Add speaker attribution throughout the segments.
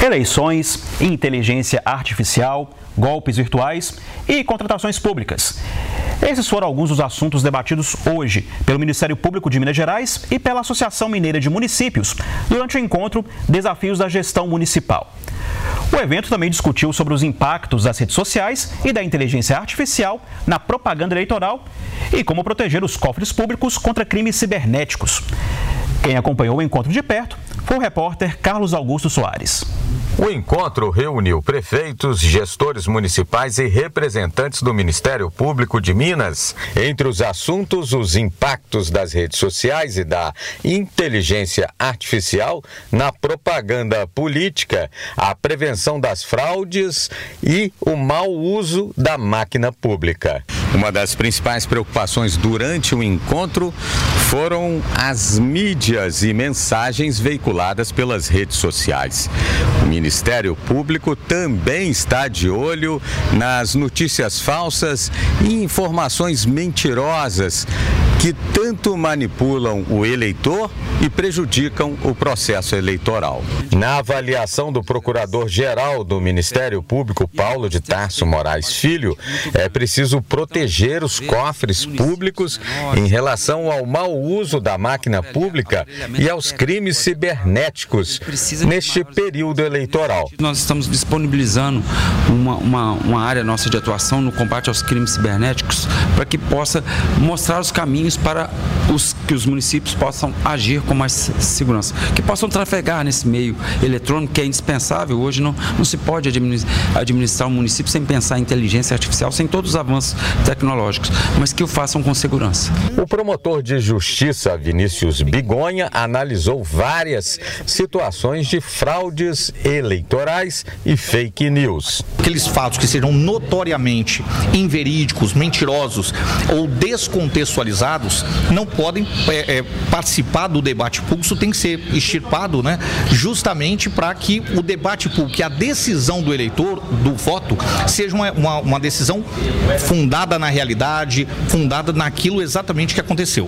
Speaker 1: Eleições, inteligência artificial, golpes virtuais e contratações públicas. Esses foram alguns dos assuntos debatidos hoje pelo Ministério Público de Minas Gerais e pela Associação Mineira de Municípios durante o encontro Desafios da Gestão Municipal. O evento também discutiu sobre os impactos das redes sociais e da inteligência artificial na propaganda eleitoral e como proteger os cofres públicos contra crimes cibernéticos. Quem acompanhou o encontro de perto foi o repórter Carlos Augusto Soares.
Speaker 2: O encontro reuniu prefeitos, gestores municipais e representantes do Ministério Público de Minas. Entre os assuntos, os impactos das redes sociais e da inteligência artificial na propaganda política, a prevenção das fraudes e o mau uso da máquina pública. Uma das principais preocupações durante o encontro foram as mídias e mensagens veiculadas pelas redes sociais. O Ministério Público também está de olho nas notícias falsas e informações mentirosas que tanto manipulam o eleitor e prejudicam o processo eleitoral. Na avaliação do Procurador-Geral do Ministério Público, Paulo de Tarso Moraes Filho, é preciso proteger os cofres públicos em relação ao mau uso da máquina pública e aos crimes cibernéticos neste período eleitoral.
Speaker 3: Nós estamos disponibilizando uma área nossa de atuação no combate aos crimes cibernéticos para que possa mostrar os caminhos para que os municípios possam agir com mais segurança, que possam trafegar nesse meio eletrônico que é indispensável. Hoje não se pode administrar um município sem pensar em inteligência artificial, sem todos os avanços tecnológicos, mas que o façam com segurança.
Speaker 2: O promotor de justiça, Vinícius Bigonha, analisou várias situações de fraudes eleitorais e fake news.
Speaker 4: Aqueles fatos que sejam notoriamente inverídicos, mentirosos ou descontextualizados não podem participar do debate público. Isso tem que ser extirpado, justamente para que o debate público, que a decisão do eleitor, do voto, seja uma decisão fundada na realidade, fundada naquilo exatamente que aconteceu.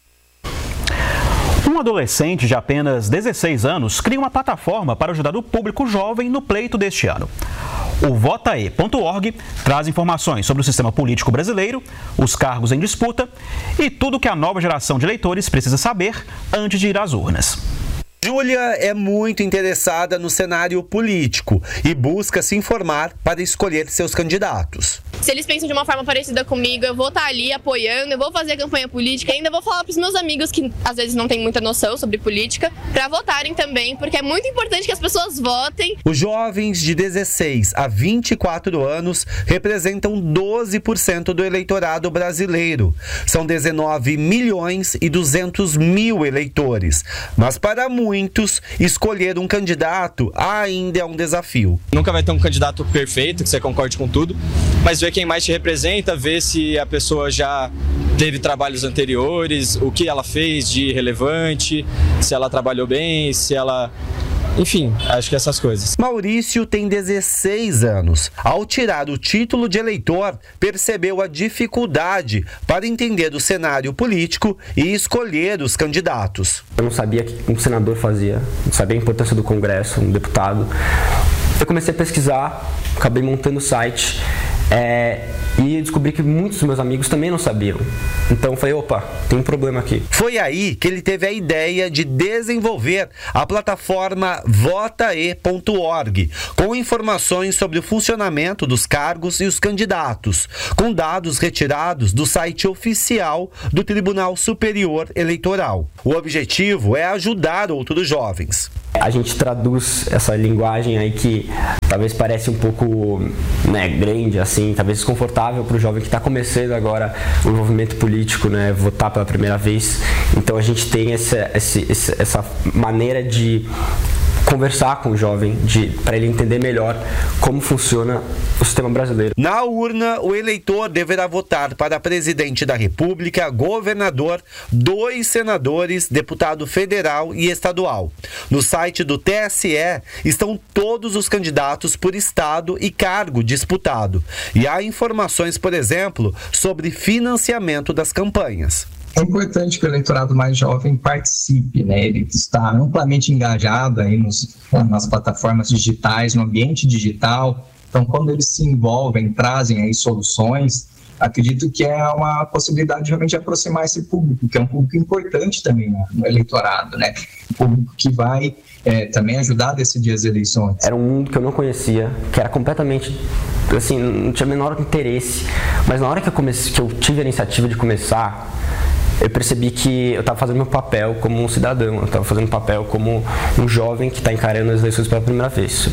Speaker 1: Um adolescente de apenas 16 anos cria uma plataforma para ajudar o público jovem no pleito deste ano. O votae.org traz informações sobre o sistema político brasileiro, os cargos em disputa e tudo o que a nova geração de eleitores precisa saber antes de ir às urnas.
Speaker 5: Júlia é muito interessada no cenário político e busca se informar para escolher seus candidatos.
Speaker 6: Se eles pensam de uma forma parecida comigo, eu vou estar ali apoiando, eu vou fazer campanha política e ainda vou falar para os meus amigos que às vezes não têm muita noção sobre política, para votarem também, porque é muito importante que as pessoas votem.
Speaker 5: Os jovens de 16 a 24 anos representam 12% do eleitorado brasileiro. São 19 milhões e 200 mil eleitores. Mas para muitos, escolher um candidato ainda é um desafio.
Speaker 7: Nunca vai ter um candidato perfeito, que você concorde com tudo, mas ver quem mais te representa, ver se a pessoa já teve trabalhos anteriores, o que ela fez de relevante, se ela trabalhou bem, se ela... Enfim, acho que essas coisas.
Speaker 5: Maurício tem 16 anos. Ao tirar o título de eleitor, percebeu a dificuldade para entender o cenário político e escolher os candidatos.
Speaker 8: Eu não sabia o que um senador fazia, não sabia a importância do Congresso, um deputado. Eu comecei a pesquisar, acabei montando o site e descobri que muitos dos meus amigos também não sabiam. Então eu falei, opa, tem um problema aqui.
Speaker 5: Foi aí que ele teve a ideia de desenvolver a plataforma votae.org, com informações sobre o funcionamento dos cargos e os candidatos, com dados retirados do site oficial do Tribunal Superior Eleitoral. O objetivo é ajudar outros jovens.
Speaker 8: A gente traduz essa linguagem aí que talvez parece um pouco grande, assim, talvez desconfortável para o jovem que está começando agora o envolvimento político, votar pela primeira vez. Então a gente tem essa maneira de conversar com o jovem, para ele entender melhor como funciona o sistema brasileiro.
Speaker 5: Na urna, o eleitor deverá votar para presidente da República, governador, 2 senadores, deputado federal e estadual. No site do TSE estão todos os candidatos por estado e cargo disputado. E há informações, por exemplo, sobre financiamento das campanhas.
Speaker 9: É importante que o eleitorado mais jovem participe, né? Ele está amplamente engajado aí nas plataformas digitais, no ambiente digital. Então, quando eles se envolvem, trazem aí soluções, acredito que é uma possibilidade realmente de aproximar esse público, que é um público importante também no eleitorado, né? Um público que vai também ajudar a decidir as eleições.
Speaker 8: Era um mundo que eu não conhecia, que era completamente, assim, não tinha o menor interesse, mas na hora que eu tive a iniciativa de começar, eu percebi que eu estava fazendo meu papel como um cidadão, eu estava fazendo papel como um jovem que está encarando as eleições pela primeira vez.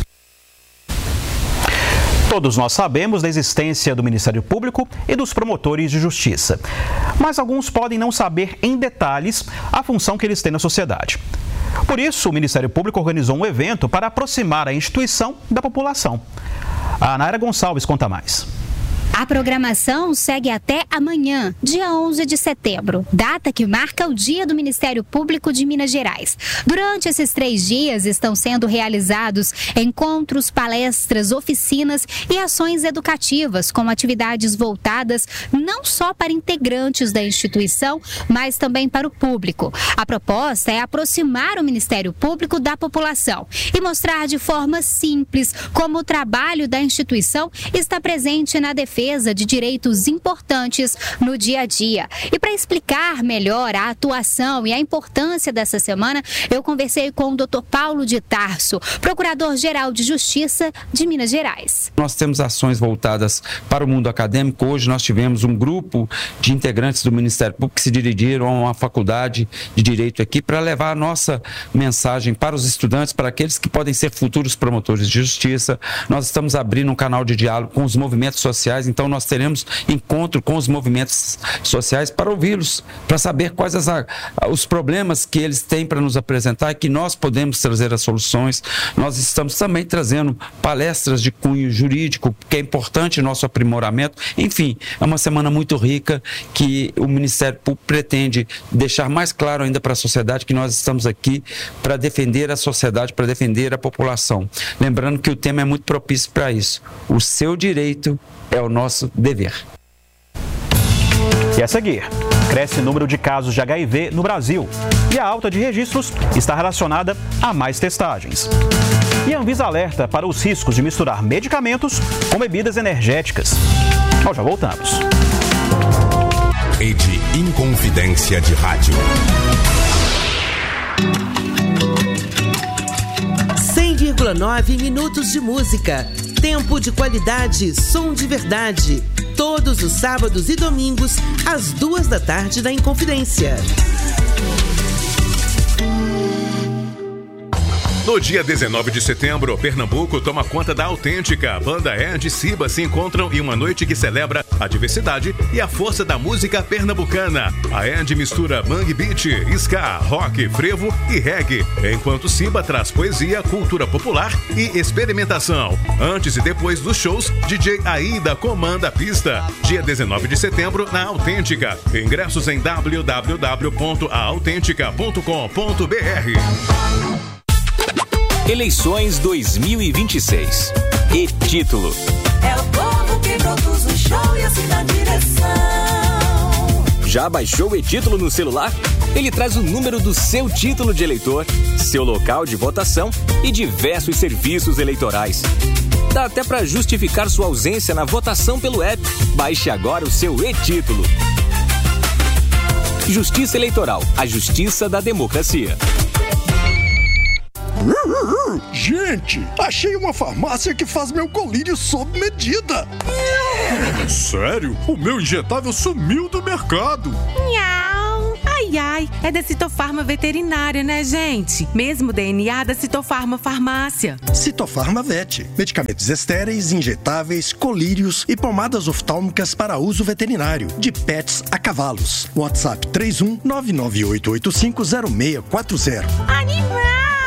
Speaker 1: Todos nós sabemos da existência do Ministério Público e dos promotores de justiça, mas alguns podem não saber em detalhes a função que eles têm na sociedade. Por isso, o Ministério Público organizou um evento para aproximar a instituição da população. A Naira Gonçalves conta mais.
Speaker 10: A programação segue até amanhã, dia 11 de setembro, data que marca o Dia do Ministério Público de Minas Gerais. Durante esses 3 dias estão sendo realizados encontros, palestras, oficinas e ações educativas com atividades voltadas não só para integrantes da instituição, mas também para o público. A proposta é aproximar o Ministério Público da população e mostrar de forma simples como o trabalho da instituição está presente na defesa de direitos importantes no dia a dia. E para explicar melhor a atuação e a importância dessa semana, eu conversei com o Dr. Paulo de Tarso, Procurador-Geral de Justiça de Minas Gerais.
Speaker 3: Nós temos ações voltadas para o mundo acadêmico. Hoje nós tivemos um grupo de integrantes do Ministério Público que se dirigiram a uma faculdade de Direito aqui para levar a nossa mensagem para os estudantes, para aqueles que podem ser futuros promotores de justiça. Nós estamos abrindo um canal de diálogo com os movimentos sociais, então nós teremos encontro com os movimentos sociais para ouvi-los, para saber quais os problemas que eles têm para nos apresentar e que nós podemos trazer as soluções. Nós estamos também trazendo palestras de cunho jurídico, que é importante nosso aprimoramento. Enfim, é uma semana muito rica que o Ministério Público pretende deixar mais claro ainda para a sociedade que nós estamos aqui para defender a sociedade, para defender a população. Lembrando que o tema é muito propício para isso. O seu direito é o nosso dever.
Speaker 1: E a seguir, cresce o número de casos de HIV no Brasil e a alta de registros está relacionada a mais testagens. E a Anvisa alerta para os riscos de misturar medicamentos com bebidas energéticas. Nós já voltamos.
Speaker 11: Rede Inconfidência de Rádio.
Speaker 12: 100,9 minutos de música. Tempo de qualidade, som de verdade. Todos os sábados e domingos, às 2 da tarde na Inconfidência.
Speaker 11: No dia 19 de setembro, Pernambuco toma conta da Autêntica. Banda And e Siba se encontram em uma noite que celebra a diversidade e a força da música pernambucana. A And mistura mangue beat, ska, rock, frevo e reggae, enquanto Siba traz poesia, cultura popular e experimentação. Antes e depois dos shows, DJ Aida comanda a pista. Dia 19 de setembro, na Autêntica. Ingressos em www.authentica.com.br.
Speaker 13: Eleições 2026. E título.
Speaker 14: É o povo que produz o show e assina a direção.
Speaker 13: Já baixou o e-título no celular? Ele traz o número do seu título de eleitor, seu local de votação e diversos serviços eleitorais. Dá até para justificar sua ausência na votação pelo app. Baixe agora o seu e-título. Justiça Eleitoral, a justiça da democracia.
Speaker 15: Gente, achei uma farmácia que faz meu colírio sob medida. Sério? O meu injetável sumiu do mercado.
Speaker 16: Miau. Ai, ai, é da Citofarma Veterinária, né, gente? Mesmo DNA da Citofarma Farmácia.
Speaker 15: Citofarma Vet. Medicamentos estéreis, injetáveis, colírios e pomadas oftálmicas para uso veterinário. De pets a cavalos. WhatsApp 31-998850640.
Speaker 16: Animal!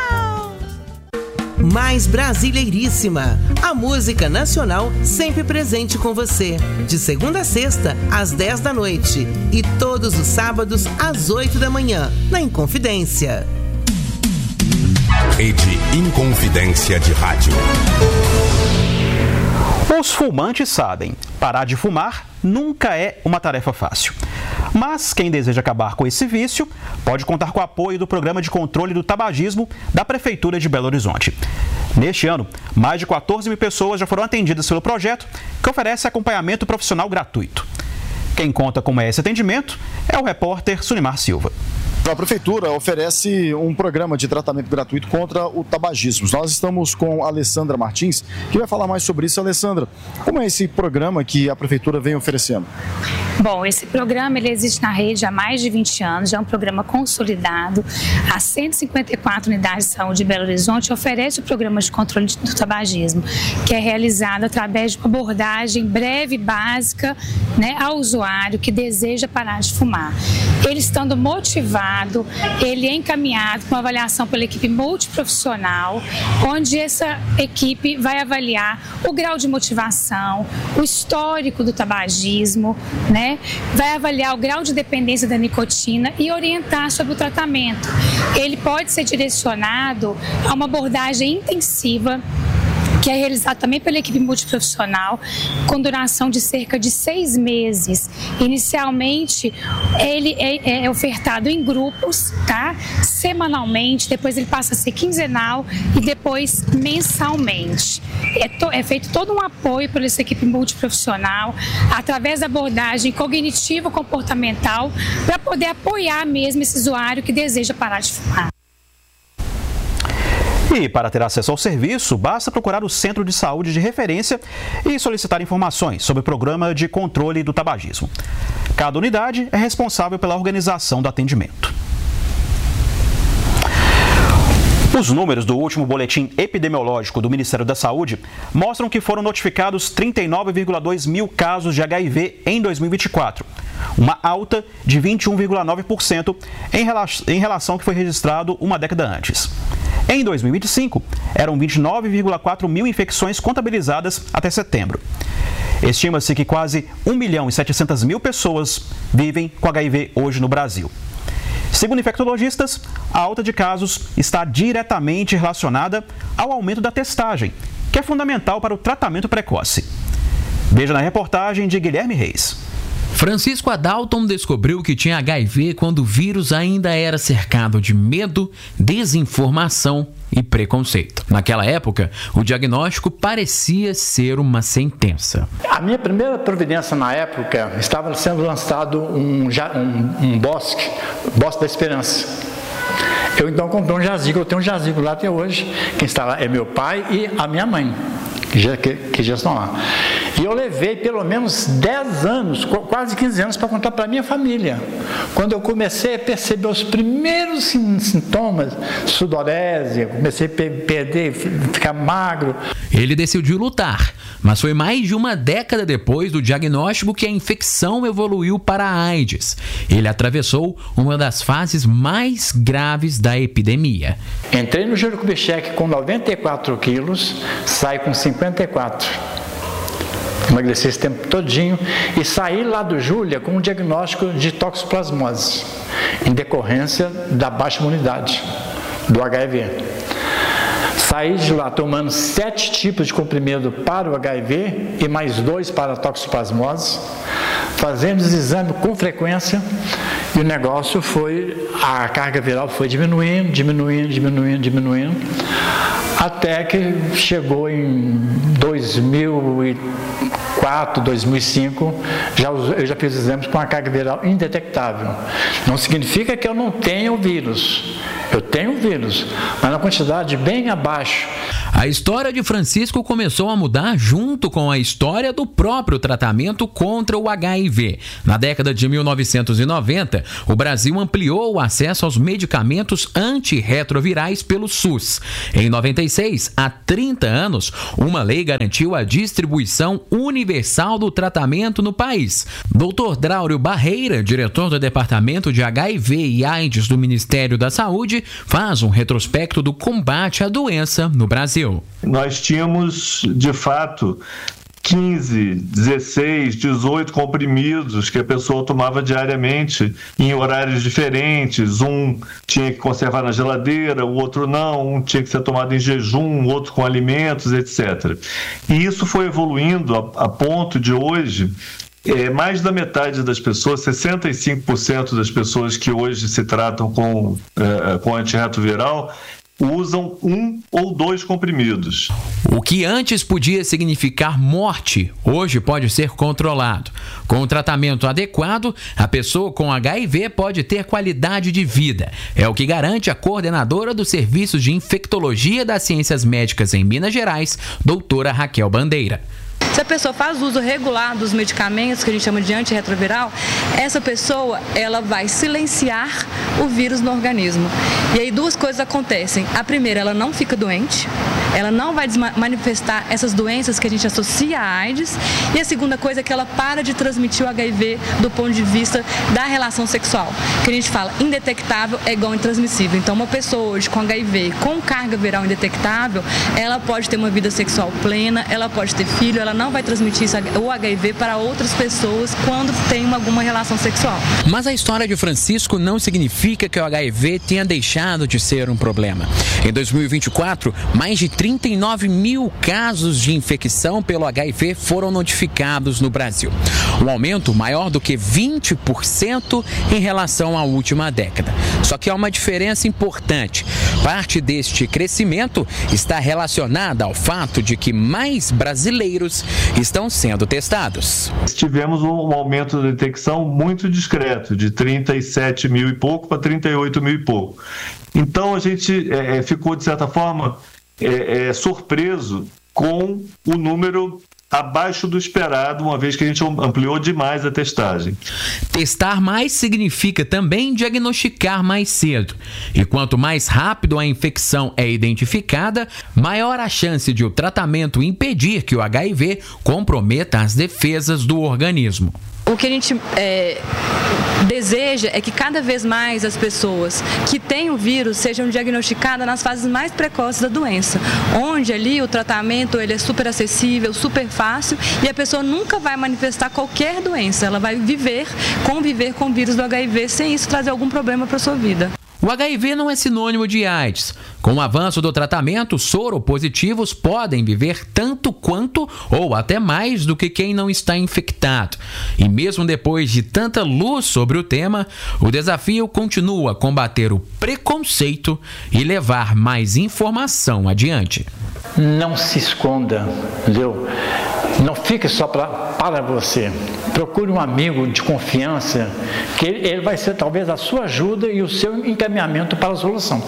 Speaker 12: Mais Brasileiríssima, a música nacional sempre presente com você. De segunda a sexta, às 10 da noite. E todos os sábados, às 8 da manhã, na Inconfidência.
Speaker 11: Rede Inconfidência de Rádio.
Speaker 1: Os fumantes sabem, parar de fumar nunca é uma tarefa fácil. Mas quem deseja acabar com esse vício pode contar com o apoio do Programa de Controle do Tabagismo da Prefeitura de Belo Horizonte. Neste ano, mais de 14 mil pessoas já foram atendidas pelo projeto, que oferece acompanhamento profissional gratuito. Quem conta como é esse atendimento é o repórter Sunimar Silva.
Speaker 17: A Prefeitura oferece um programa de tratamento gratuito contra o tabagismo. Nós estamos com a Alessandra Martins, que vai falar mais sobre isso. Alessandra, como é esse programa que a Prefeitura vem oferecendo?
Speaker 18: Bom, esse programa ele existe na rede há mais de 20 anos, já é um programa consolidado. As 154 unidades de saúde de Belo Horizonte oferece o programa de controle do tabagismo, que é realizado através de uma abordagem breve e básica, né, ao usuário que deseja parar de fumar. Ele estando motivado, ele é encaminhado com uma avaliação pela equipe multiprofissional, onde essa equipe vai avaliar o grau de motivação, o histórico do tabagismo, né? Vai avaliar o grau de dependência da nicotina e orientar sobre o tratamento. Ele pode ser direcionado a uma abordagem intensiva, que é realizado também pela equipe multiprofissional, com duração de cerca de 6 meses. Inicialmente, ele é ofertado em grupos, tá? Semanalmente, depois ele passa a ser quinzenal e depois mensalmente. É feito todo um apoio pela essa equipe multiprofissional, através da abordagem cognitivo-comportamental, para poder apoiar mesmo esse usuário que deseja parar de fumar.
Speaker 1: E para ter acesso ao serviço, basta procurar o centro de saúde de referência e solicitar informações sobre o programa de controle do tabagismo. Cada unidade é responsável pela organização do atendimento. Os números do último boletim epidemiológico do Ministério da Saúde mostram que foram notificados 39,2 mil casos de HIV em 2024, uma alta de 21,9% em relação ao que foi registrado uma década antes. Em 2025, eram 29,4 mil infecções contabilizadas até setembro. Estima-se que quase 1.700.000 pessoas vivem com HIV hoje no Brasil. Segundo infectologistas, a alta de casos está diretamente relacionada ao aumento da testagem, que é fundamental para o tratamento precoce. Veja na reportagem de Guilherme Reis.
Speaker 19: Francisco Adalton descobriu que tinha HIV quando o vírus ainda era cercado de medo, desinformação e preconceito. Naquela época, o diagnóstico parecia ser uma sentença.
Speaker 20: A minha primeira providência na época, estava sendo lançado um bosque da esperança. Eu então comprei um jazigo, eu tenho um jazigo lá até hoje. Quem está lá é meu pai e a minha mãe, que já estão lá. E eu levei pelo menos 10 anos, quase 15 anos, para contar para a minha família. Quando eu comecei a perceber os primeiros sintomas, sudorese, comecei a perder, ficar magro.
Speaker 19: Ele decidiu lutar, mas foi mais de uma década depois do diagnóstico que a infecção evoluiu para a AIDS. Ele atravessou uma das fases mais graves da epidemia.
Speaker 20: Entrei no Júlio Kubitschek com 94 quilos, saí com 54. Emagreci esse tempo todinho e saí lá do Júlia com um diagnóstico de toxoplasmose, em decorrência da baixa imunidade, do HIV. Saí de lá tomando 7 tipos de comprimido para o HIV e mais 2 para a toxoplasmose, fazendo os exames com frequência, e o negócio foi, a carga viral foi diminuindo, até que chegou em 2004, 2005, eu já fiz exames com a carga viral indetectável. Não significa que eu não tenho o vírus. Eu tenho o vírus, mas na quantidade bem abaixo.
Speaker 19: A história de Francisco começou a mudar junto com a história do próprio tratamento contra o HIV. Na década de 1990, o Brasil ampliou o acesso aos medicamentos antirretrovirais pelo SUS. Em 96, há 30 anos, uma lei garantiu a distribuição universal do tratamento no país. Dr. Draulio Barreira, diretor do Departamento de HIV e AIDS do Ministério da Saúde, faz um retrospecto do combate à doença no Brasil.
Speaker 21: Nós tínhamos, de fato, 15, 16, 18 comprimidos que a pessoa tomava diariamente em horários diferentes. Um tinha que conservar na geladeira, o outro não, um tinha que ser tomado em jejum, o outro com alimentos, etc. E isso foi evoluindo a ponto de hoje mais da metade das pessoas, 65% das pessoas que hoje se tratam com antirretroviral, usam 1 ou 2 comprimidos.
Speaker 19: O que antes podia significar morte, hoje pode ser controlado. Com o tratamento adequado, a pessoa com HIV pode ter qualidade de vida. É o que garante a coordenadora dos serviços de infectologia das ciências médicas em Minas Gerais, doutora Raquel Bandeira.
Speaker 2: Se a pessoa faz uso regular dos medicamentos que a gente chama de antirretroviral, essa pessoa ela vai silenciar o vírus no organismo. E aí 2 coisas acontecem. A primeira, ela não fica doente, ela não vai manifestar essas doenças que a gente associa à AIDS. E a segunda coisa é que ela para de transmitir o HIV do ponto de vista da relação sexual. Que a gente fala, indetectável é igual a intransmissível. Então uma pessoa hoje com HIV, com carga viral indetectável, ela pode ter uma vida sexual plena, ela pode ter filho, ela não vai transmitir o HIV para outras pessoas quando tem alguma relação sexual.
Speaker 19: Mas a história de Francisco não significa que o HIV tenha deixado de ser um problema. Em 2024, mais de 39 mil casos de infecção pelo HIV foram notificados no Brasil. Um aumento maior do que 20% em relação à última década. Só que há uma diferença importante. Parte deste crescimento está relacionada ao fato de que mais brasileiros estão sendo testados.
Speaker 21: Tivemos um aumento da detecção muito discreto, de 37 mil e pouco para 38 mil e pouco. Então a gente ficou, de certa forma, surpreso com o número abaixo do esperado, uma vez que a gente ampliou demais a testagem.
Speaker 19: Testar mais significa também diagnosticar mais cedo. E quanto mais rápido a infecção é identificada, maior a chance de o tratamento impedir que o HIV comprometa as defesas do organismo.
Speaker 2: O que a gente deseja é que cada vez mais as pessoas que têm o vírus sejam diagnosticadas nas fases mais precoces da doença, onde ali o tratamento ele é super acessível, super fácil e a pessoa nunca vai manifestar qualquer doença, ela vai conviver com o vírus do HIV sem isso trazer algum problema para a sua vida.
Speaker 19: O HIV não é sinônimo de AIDS. Com o avanço do tratamento, soropositivos podem viver tanto quanto ou até mais do que quem não está infectado. E mesmo depois de tanta luz sobre o tema, o desafio continua combater o preconceito e levar mais informação adiante.
Speaker 20: Não se esconda, entendeu? Não fique só para você. Procure um amigo de confiança, que ele vai ser talvez a sua ajuda e o seu encaminhamento para a solução.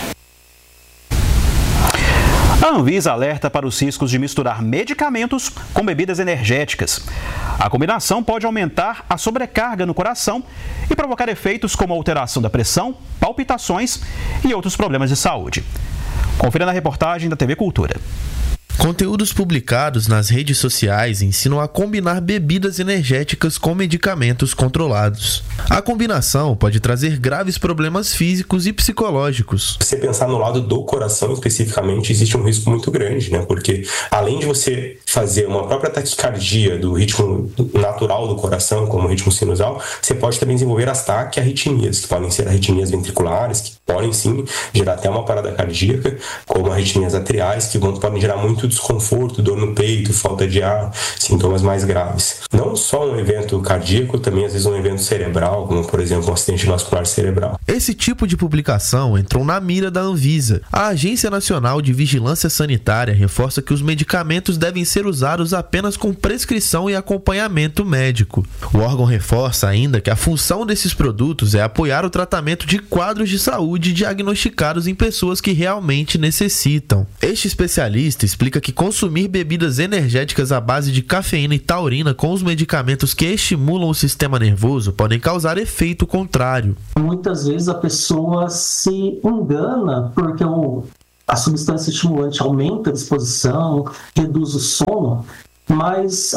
Speaker 1: A Anvisa alerta para os riscos de misturar medicamentos com bebidas energéticas. A combinação pode aumentar a sobrecarga no coração e provocar efeitos como alteração da pressão, palpitações e outros problemas de saúde. Confira na reportagem da TV Cultura.
Speaker 22: Conteúdos publicados nas redes sociais ensinam a combinar bebidas energéticas com medicamentos controlados. A combinação pode trazer graves problemas físicos e psicológicos.
Speaker 23: Se você pensar no lado do coração especificamente, existe um risco muito grande, né? Porque além de você fazer uma própria taquicardia do ritmo natural do coração, como o ritmo sinusal, você pode também desenvolver as taquiarritmias, que podem ser arritmias ventriculares, que podem sim gerar até uma parada cardíaca, como arritmias atriais, que podem gerar muito desconforto, dor no peito, falta de ar, sintomas mais graves. Não só um evento cardíaco, também às vezes um evento cerebral, como por exemplo um acidente vascular cerebral.
Speaker 22: Esse tipo de publicação entrou na mira da Anvisa. A Agência Nacional de Vigilância Sanitária reforça que os medicamentos devem ser usados apenas com prescrição e acompanhamento médico. O órgão reforça ainda que a função desses produtos é apoiar o tratamento de quadros de saúde diagnosticados em pessoas que realmente necessitam. Este especialista explica que consumir bebidas energéticas à base de cafeína e taurina com os medicamentos que estimulam o sistema nervoso podem causar efeito contrário.
Speaker 24: Muitas vezes a pessoa se engana porque a substância estimulante aumenta a disposição, reduz o sono, mas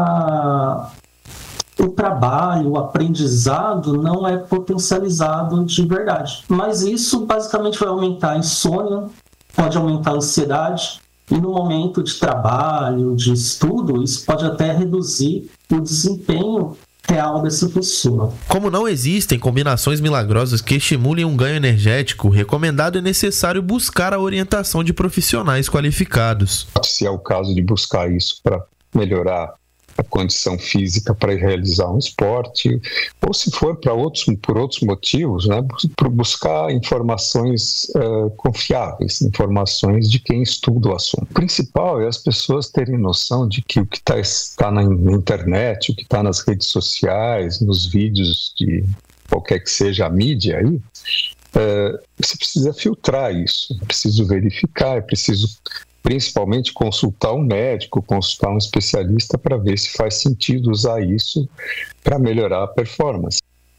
Speaker 24: o trabalho, o aprendizado não é potencializado de verdade. Mas isso basicamente vai aumentar a insônia, pode aumentar a ansiedade, e no momento de trabalho, de estudo, isso pode até reduzir o desempenho real dessa pessoa.
Speaker 22: Como não existem combinações milagrosas que estimulem um ganho energético, o recomendado é necessário buscar a orientação de profissionais qualificados.
Speaker 25: Se é o caso de buscar isso para melhorar
Speaker 4: a condição física para realizar um esporte, ou se for por outros motivos, né, buscar informações confiáveis, informações de quem estuda o assunto. O principal é as pessoas terem noção de que o que está na internet, o que está nas redes sociais, nos vídeos de qualquer que seja a mídia aí, você precisa filtrar isso, é preciso verificar, é preciso principalmente consultar um médico, consultar um especialista para ver se faz sentido usar isso para melhorar a performance.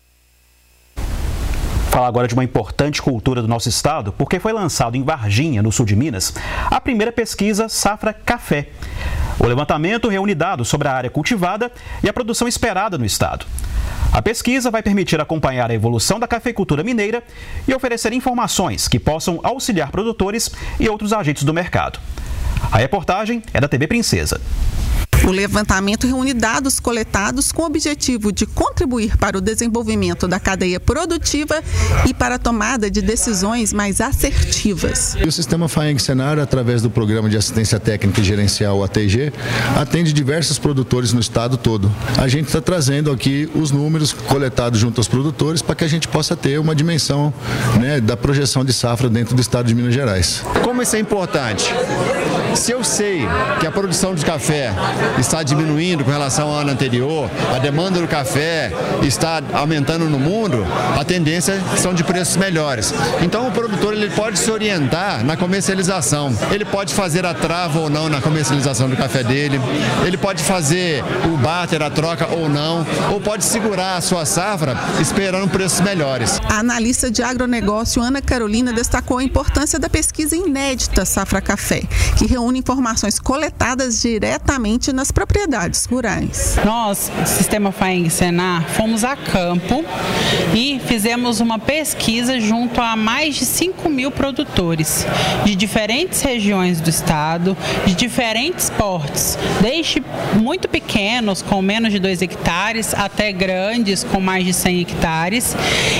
Speaker 1: Falar agora de uma importante cultura do nosso estado, porque foi lançado em Varginha, no sul de Minas, a primeira pesquisa Safra Café. O levantamento reúne dados sobre a área cultivada e a produção esperada no estado. A pesquisa vai permitir acompanhar a evolução da cafeicultura mineira e oferecer informações que possam auxiliar produtores e outros agentes do mercado. A reportagem é da TV Princesa.
Speaker 5: O levantamento reúne dados coletados com o objetivo de contribuir para o desenvolvimento da cadeia produtiva e para a tomada de decisões mais assertivas.
Speaker 6: O Sistema FAENG Senar, através do Programa de Assistência Técnica e Gerencial ATG, atende diversos produtores no estado todo. A gente está trazendo aqui os números coletados junto aos produtores para que a gente possa ter uma dimensão, né, da projeção de safra dentro do estado de Minas Gerais.
Speaker 7: Como isso é importante? Se eu sei que a produção de café está diminuindo com relação ao ano anterior, a demanda do café está aumentando no mundo, a tendência são de preços melhores. Então o produtor ele pode se orientar na comercialização, ele pode fazer a trava ou não na comercialização do café dele, ele pode fazer o barter, a troca ou não, ou pode segurar a sua safra esperando preços melhores.
Speaker 5: A analista de agronegócio Ana Carolina destacou a importância da pesquisa inédita Safra Café, que reúne informações coletadas diretamente nas propriedades rurais.
Speaker 25: Nós, Sistema FAENG Senar, fomos a campo e fizemos uma pesquisa junto a mais de 5.000 produtores de diferentes regiões do estado, de diferentes portes, desde muito pequenos, com menos de 2 hectares, até grandes, com mais de 100 hectares.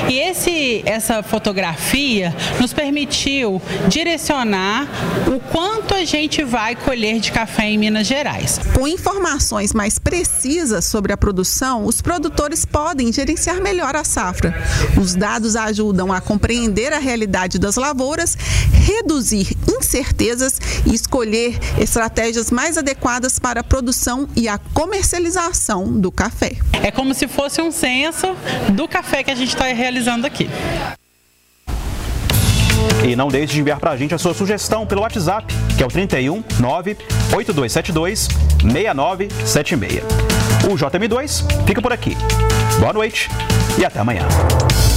Speaker 25: E essa fotografia nos permitiu direcionar o quanto a gente vai colher de café em Minas Gerais.
Speaker 5: Com informações mais precisas sobre a produção, os produtores podem gerenciar melhor a safra. Os dados ajudam a compreender a realidade das lavouras, reduzir incertezas e escolher estratégias mais adequadas para a produção e a comercialização do café.
Speaker 25: É como se fosse um censo do café que a gente está realizando aqui.
Speaker 1: E não deixe de enviar para a gente a sua sugestão pelo WhatsApp, que é o 31 98272 6976. O JM2 fica por aqui. Boa noite e até amanhã.